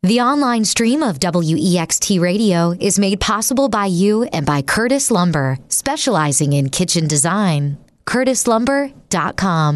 The online stream of WEXT Radio is made possible by you and by Curtis Lumber, specializing in kitchen design. CurtisLumber.com